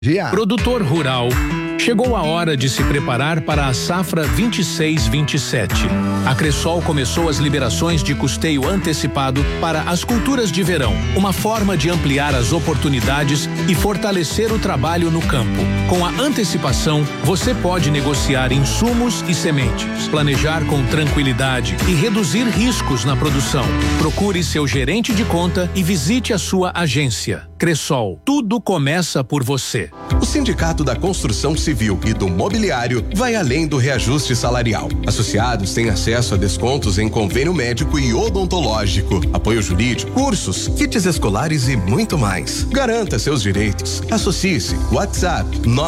Produtor rural, chegou a hora de se preparar para a safra 26-27. A Cressol começou as liberações de custeio antecipado para as culturas de verão, uma forma de ampliar as oportunidades e fortalecer o trabalho no campo. Com a antecipação, você pode negociar insumos e sementes, planejar com tranquilidade e reduzir riscos na produção. Procure seu gerente de conta e visite a sua agência. Cressol, tudo começa por você. O Sindicato da Construção Civil e do Mobiliário vai além do reajuste salarial. Associados têm acesso a descontos em convênio médico e odontológico, apoio jurídico, cursos, kits escolares e muito mais. Garanta seus direitos. Associe-se. WhatsApp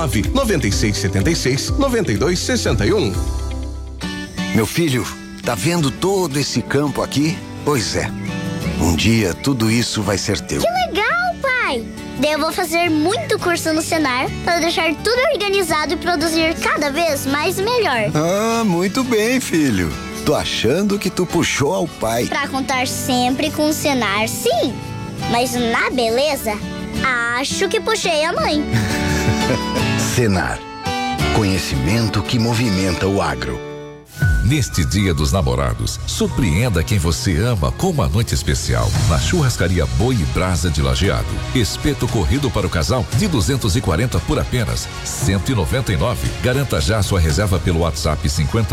99676-9261. Meu filho, tá vendo todo esse campo aqui? Pois é. Um dia tudo isso vai ser teu. Que legal, pai! Daí eu vou fazer muito curso no Senar para deixar tudo organizado e produzir cada vez mais e melhor. Ah, muito bem, filho. Tô achando que tu puxou ao pai. Pra contar sempre com o Senar, sim. Mas na beleza, acho que puxei a mãe. Senar. Conhecimento que movimenta o agro. Neste Dia dos Namorados, surpreenda quem você ama com uma noite especial na Churrascaria Boi e Brasa de Lajeado. Espeto corrido para o casal de 240 por apenas 199. Garanta já sua reserva pelo WhatsApp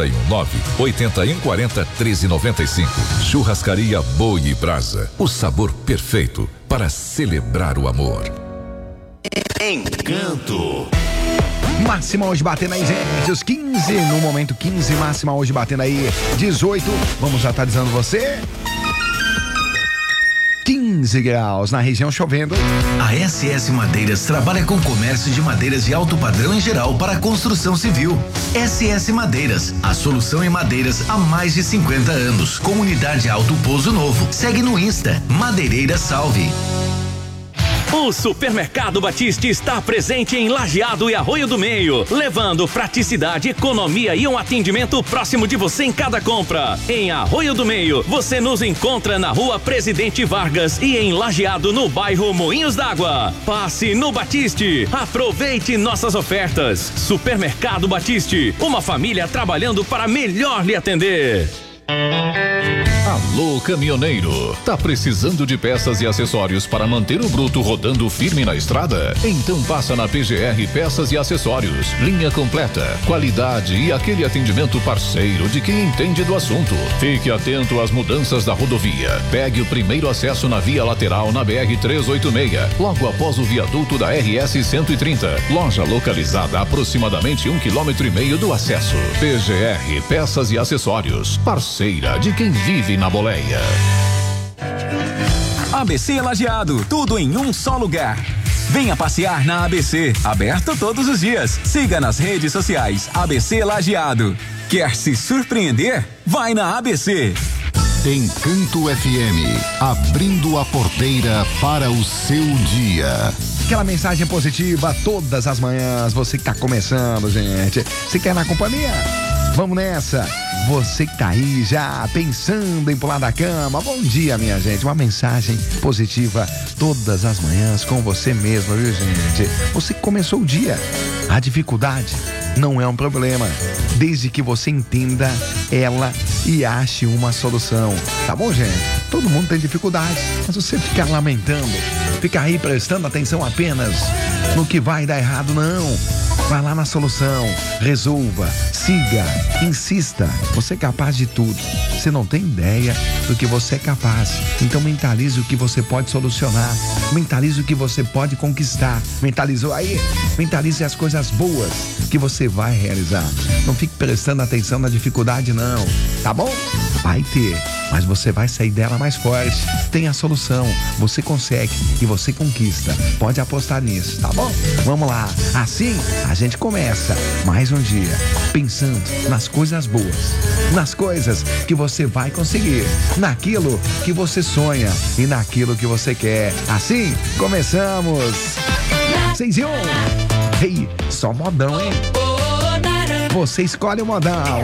519-8140-1395. Churrascaria Boi e Brasa, o sabor perfeito para celebrar o amor. Encanto. Máxima hoje batendo aí, gente, os 15, no momento 15, máxima hoje batendo aí 18, vamos atualizando você. 15 graus, na região chovendo. A SS Madeiras trabalha com comércio de madeiras de alto padrão em geral para a construção civil. SS Madeiras, a solução em madeiras há mais de 50 anos. Comunidade Alto Pouso Novo. Segue no Insta, Madeireira Salve. O Supermercado Batiste está presente em Lajeado e Arroio do Meio, levando praticidade, economia e um atendimento próximo de você em cada compra. Em Arroio do Meio, você nos encontra na Rua Presidente Vargas e em Lajeado, no bairro Moinhos d'Água. Passe no Batiste, aproveite nossas ofertas. Supermercado Batiste, uma família trabalhando para melhor lhe atender. Alô, caminhoneiro, tá precisando de peças e acessórios para manter o bruto rodando firme na estrada? Então passa na PGR Peças e Acessórios, linha completa, qualidade e aquele atendimento parceiro de quem entende do assunto. Fique atento às mudanças da rodovia. Pegue o primeiro acesso na via lateral na BR-386, logo após o viaduto da RS-130. Loja localizada a aproximadamente 1,5 km do acesso. PGR Peças e Acessórios, parceira de quem vive na boleia. ABC Lajeado, tudo em um só lugar. Venha passear na ABC, aberto todos os dias. Siga nas redes sociais ABC Lajeado. Quer se surpreender? Vai na ABC. Encanto FM, abrindo a porteira para o seu dia. Aquela mensagem positiva todas as manhãs, você que tá começando, gente. Você quer na companhia? Vamos nessa. Você que tá aí já pensando em pular da cama, bom dia, minha gente. Uma mensagem positiva todas as manhãs com você mesmo, viu, gente? Você que começou o dia. A dificuldade não é um problema, desde que você entenda ela e ache uma solução. Tá bom, gente? Todo mundo tem dificuldade, mas você ficar lamentando, ficar aí prestando atenção apenas no que vai dar errado, não. Vai lá na solução, resolva, siga, insista. Você é capaz de tudo. Você não tem ideia do que você é capaz. Então mentalize o que você pode solucionar. Mentalize o que você pode conquistar. Mentalizou aí? Mentalize as coisas boas que você vai realizar. Não fique prestando atenção na dificuldade, não. Tá bom? Vai ter, mas você vai sair dela mais forte. Tem a solução, você consegue e você conquista. Pode apostar nisso, tá bom? Vamos lá. Assim a gente começa mais um dia pensando nas coisas boas, nas coisas que você vai conseguir, naquilo que você sonha e naquilo que você quer. Assim começamos. 6 e 1. Ei, só modão, hein? Você escolhe o modão.